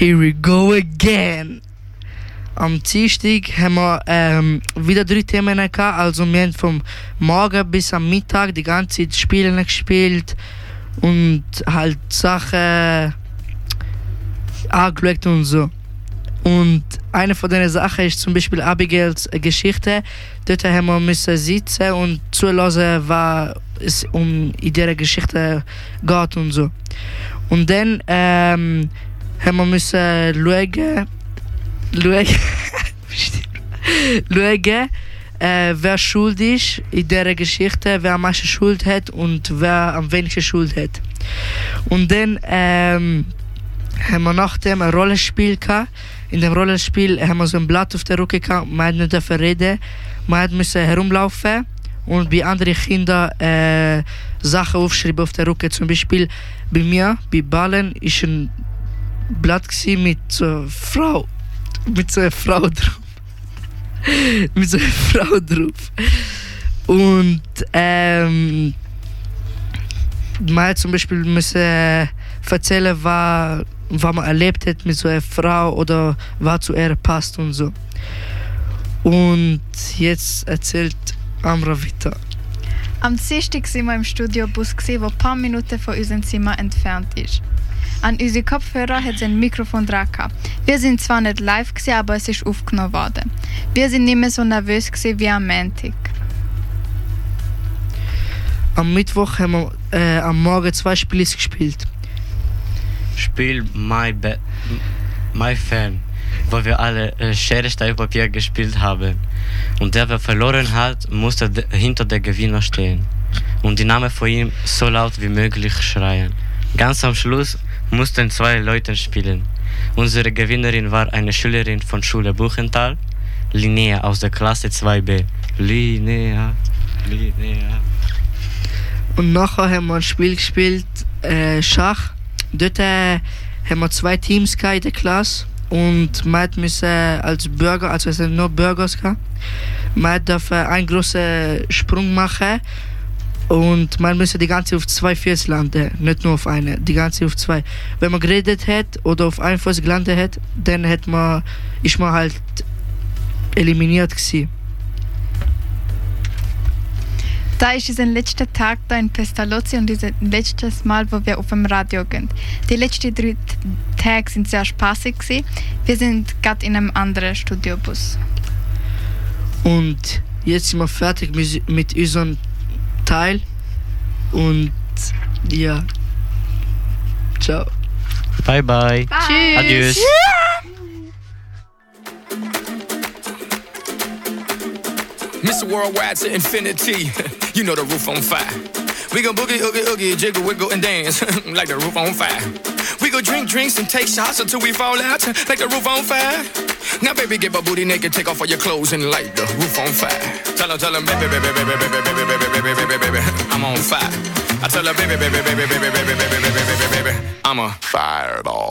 Here we go again. Am Dienstag haben wir wieder 3 Themen gehabt. Also wir haben vom Morgen bis am Mittag die ganze Zeit Spiele gespielt und halt Sachen angeschaut und so. Und eine von diesen Sachen ist zum Beispiel Abigails Geschichte. Dort haben wir müssen sitzen und zuhören, was es in dieser Geschichte geht und so. Und dann haben wir müssen schauen, wer schuld ist in dieser Geschichte, wer am meisten Schuld hat und wer am wenigsten Schuld hat. Und dann haben wir nachdem ein Rollenspiel gehabt. In dem Rollenspiel haben wir so ein Blatt auf der Rücken gehabt, man musste nicht reden, man musste herumlaufen und bei anderen Kindern Sachen aufschreiben auf der Rücken. Zum Beispiel bei mir, bei Ballen, ist ein Blatt mit so einer Frau drauf. Mit so einer Frau drauf. Und man hat zum Beispiel müssen erzählen, was man erlebt hat mit so einer Frau oder was zu ihr passt und so. Und jetzt erzählt Amra weiter. Am Dienstag waren wir im Studiobus, der ein paar Minuten von unserem Zimmer entfernt ist. An unsere Kopfhörer hat es ein Mikrofon dran gehabt. Wir sind zwar nicht live, aber es ist aufgenommen worden. Wir sind nicht mehr so nervös wie am Montag. Am Mittwoch haben wir am Morgen 2 Spiele gespielt. Spiel My Fan, wo wir alle Schere, Stein, Papier gespielt haben. Und der, wer verloren hat, musste hinter der Gewinner stehen und die Namen von ihm so laut wie möglich schreien. Ganz am Schluss mussten 2 Leute spielen. Unsere Gewinnerin war eine Schülerin von Schule Buchenthal, Linnea aus der Klasse 2b. Linnea. Und nachher haben wir ein Spiel gespielt, Schach. Dort haben wir 2 Teams in der Klasse und man musste als Bürger, also es sind nur Bürger, man darf einen großen Sprung machen und man müsste die ganze auf 2 Füße landen, nicht nur auf eine, die ganze auf 2. Wenn man geredet hat oder auf einen Fuß gelandet hat, dann ist man halt eliminiert gewesen. Da ist unser letzter Tag da in Pestalozzi und unser letztes Mal, wo wir auf dem Radio gehen. Die letzten 3 Tage sind sehr spaßig gewesen. Wir sind gerade in einem anderen Studiobus. Und jetzt sind wir fertig mit unserem Teil. Und ja. Ciao. Bye bye. Tschüss. Adios. Mr. Worldwide to infinity. You know the roof on fire. We go boogie, oogie, oogie, jiggle, wiggle, and dance like the roof on fire. We go drink drinks and take shots until we fall out like the roof on fire. Now, baby, get my booty naked, take off all your clothes and light the roof on fire. Tell her, baby, baby, baby, baby, baby, baby, baby, baby, baby, I'm on fire. I tell her, baby, baby, baby, baby, baby, baby, baby, baby, baby, I'm a fireball.